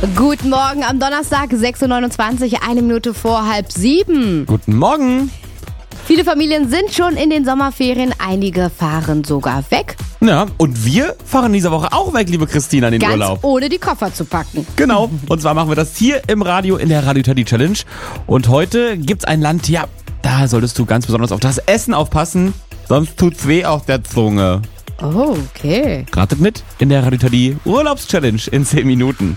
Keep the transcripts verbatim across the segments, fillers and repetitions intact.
Guten Morgen am Donnerstag, sechs Uhr neunundzwanzig, eine Minute vor halb sieben. Guten Morgen. Viele Familien sind schon in den Sommerferien, einige fahren sogar weg. Ja, und wir fahren diese Woche auch weg, liebe Christina, in den Ganz Urlaub. ohne die Koffer zu packen. Genau, und zwar machen wir das hier im Radio in der Radio Teddy Challenge. Und heute gibt's ein Land, ja, da solltest du ganz besonders auf das Essen aufpassen, sonst tut's weh auf der Zunge. Oh, okay. Ratet mit in der Radio Teddy Urlaubschallenge in zehn Minuten.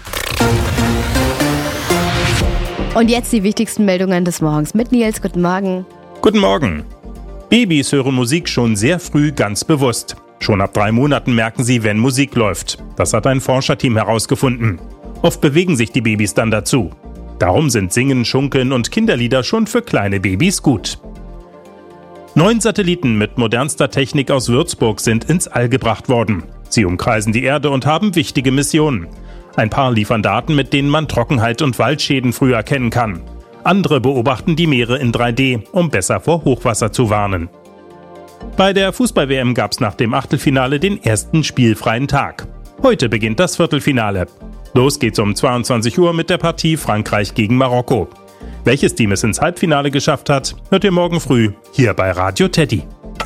Und jetzt die wichtigsten Meldungen des Morgens mit Nils. Guten Morgen. Guten Morgen. Babys hören Musik schon sehr früh ganz bewusst. Schon ab drei Monaten merken sie, wenn Musik läuft. Das hat ein Forscherteam herausgefunden. Oft bewegen sich die Babys dann dazu. Darum sind Singen, Schunkeln und Kinderlieder schon für kleine Babys gut. Neun Satelliten mit modernster Technik aus Würzburg sind ins All gebracht worden. Sie umkreisen die Erde und haben wichtige Missionen. Ein paar liefern Daten, mit denen man Trockenheit und Waldschäden früh erkennen kann. Andere beobachten die Meere in drei D, um besser vor Hochwasser zu warnen. Bei der Fußball-W M gab es nach dem Achtelfinale den ersten spielfreien Tag. Heute beginnt das Viertelfinale. Los geht's um zweiundzwanzig Uhr mit der Partie Frankreich gegen Marokko. Welches Team es ins Halbfinale geschafft hat, hört ihr morgen früh hier bei Radio Teddy.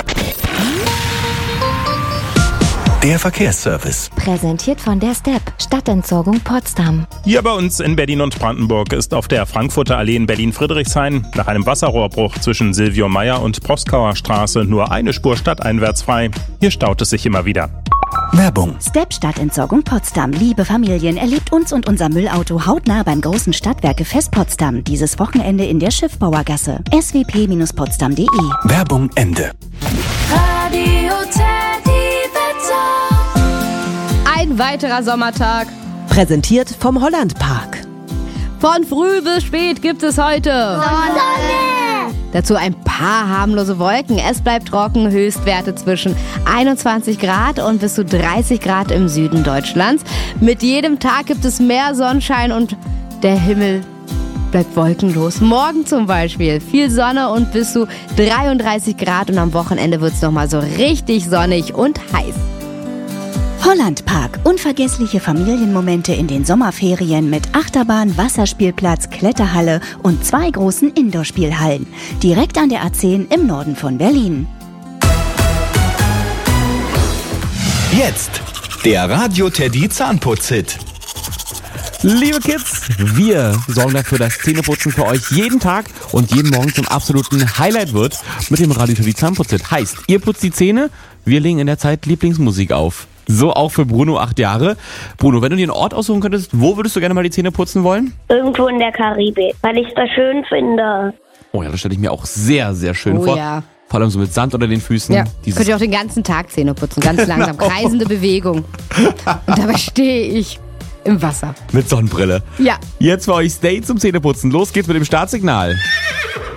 Der Verkehrsservice. Präsentiert von der Step, Stadtentsorgung Potsdam. Hier bei uns in Berlin und Brandenburg ist auf der Frankfurter Allee in Berlin-Friedrichshain nach einem Wasserrohrbruch zwischen Silvio Meyer und Proskauer Straße nur eine Spur stadteinwärts frei. Hier staut es sich immer wieder. Werbung. Step Stadtentsorgung Potsdam. Liebe Familien, erlebt uns und unser Müllauto hautnah beim großen Stadtwerke-Fest Potsdam. Dieses Wochenende in der Schiffbauergasse. s w p Bindestrich potsdam punkt de. Werbung Ende. Radio Teddy Wetter. Ein weiterer Sommertag. Präsentiert vom Hollandpark. Von früh bis spät gibt es heute Sonne. Dazu ein paar harmlose Wolken. Es bleibt trocken, Höchstwerte zwischen einundzwanzig Grad und bis zu dreißig Grad im Süden Deutschlands. Mit jedem Tag gibt es mehr Sonnenschein und der Himmel bleibt wolkenlos. Morgen zum Beispiel viel Sonne und bis zu dreiunddreißig Grad und am Wochenende wird es nochmal so richtig sonnig und heiß. Hollandpark. Unvergessliche Familienmomente in den Sommerferien mit Achterbahn, Wasserspielplatz, Kletterhalle und zwei großen Indoor-Spielhallen. Direkt an der A zehn im Norden von Berlin. Jetzt der Radio Teddy Zahnputz-Hit. Liebe Kids, wir sorgen dafür, dass Zähneputzen für euch jeden Tag und jeden Morgen zum absoluten Highlight wird mit dem Radio Teddy Zahnputz-Hit. Heißt, ihr putzt die Zähne, wir legen in der Zeit Lieblingsmusik auf. So auch für Bruno, acht Jahre. Bruno, wenn du dir einen Ort aussuchen könntest, wo würdest du gerne mal die Zähne putzen wollen? Irgendwo in der Karibik, weil ich das schön finde. Oh ja, das stelle ich mir auch sehr, sehr schön Oh vor. ja. Vor allem so mit Sand unter den Füßen. Ja, Dieses könnt ihr auch den ganzen Tag Zähne putzen, ganz langsam, Genau. kreisende Bewegung. Und dabei stehe ich im Wasser. mit Sonnenbrille. Ja. Jetzt für euch Stay zum Zähneputzen. Los geht's mit dem Startsignal.